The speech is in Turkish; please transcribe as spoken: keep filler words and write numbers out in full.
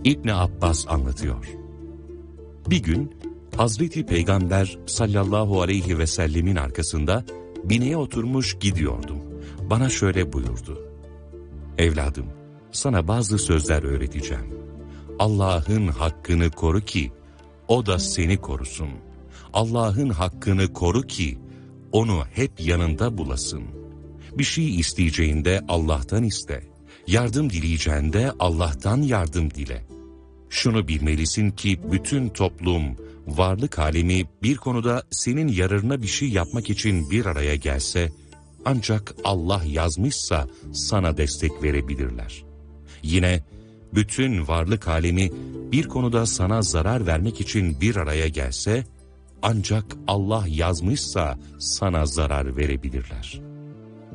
İbni Abbas anlatıyor. Bir gün Hazreti Peygamber sallallahu aleyhi ve sellemin arkasında bineğe oturmuş gidiyordum. Bana şöyle buyurdu: "Evladım, sana bazı sözler öğreteceğim. Allah'ın hakkını koru ki o da seni korusun. Allah'ın hakkını koru ki onu hep yanında bulasın. Bir şey isteyeceğinde Allah'tan iste. Yardım dileyeceğinde Allah'tan yardım dile. Şunu bilmelisin ki bütün toplum, varlık alemi bir konuda senin yararına bir şey yapmak için bir araya gelse, ancak Allah yazmışsa sana destek verebilirler. Yine bütün varlık alemi bir konuda sana zarar vermek için bir araya gelse, ancak Allah yazmışsa sana zarar verebilirler.